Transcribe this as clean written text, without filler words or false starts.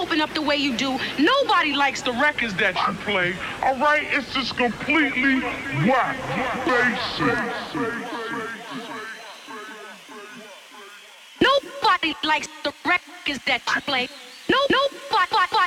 open up the way you do. Nobody likes the records that you play. All right, it's just completely whack, basic. Nobody likes the records that you play. Nobody.